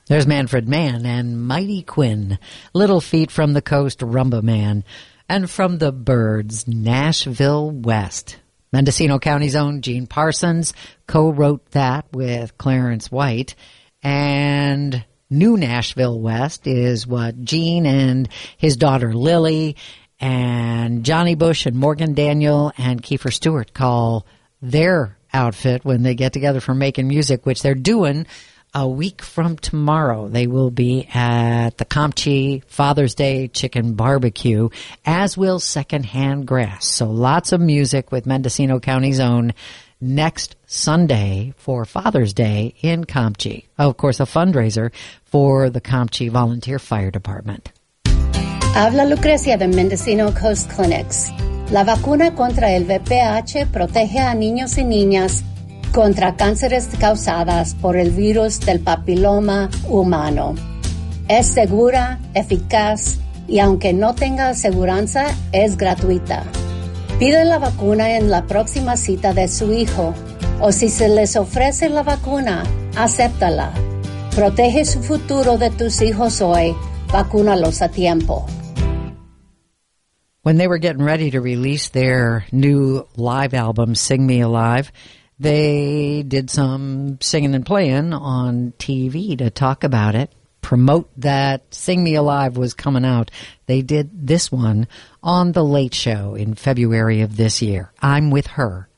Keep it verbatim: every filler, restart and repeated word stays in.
There's Manfred Mann and Mighty Quinn, Little Feat from the Coast, Rumba Man, and from the Byrds, Nashville West. Mendocino County's own Gene Parsons co-wrote that with Clarence White, and New Nashville West is what Gene and his daughter Lily and Johnny Bush and Morgan Daniel and Kiefer Stewart call their outfit when they get together for making music, which they're doing a week from tomorrow. They will be at the Compchi Father's Day Chicken Barbecue, as will Secondhand Grass. So lots of music with Mendocino County's own next Sunday for Father's Day in Compchi. Of course, a fundraiser for the Compchi Volunteer Fire Department. Habla Lucrecia de Mendocino Coast Clinics. La vacuna contra el V P H protege a niños y niñas contra cánceres causadas por el virus del papiloma humano. Es segura, eficaz y aunque no tenga aseguranza, es gratuita. Pide la vacuna en la próxima cita de su hijo o si se les ofrece la vacuna, acéptala. Protege su futuro de tus hijos hoy. Vacúnalos a tiempo. When they were getting ready to release their new live album, Sing Me Alive, they did some singing and playing on T V to talk about it, promote that Sing Me Alive was coming out. They did this one on The Late Show in February of this year. I'm With Her.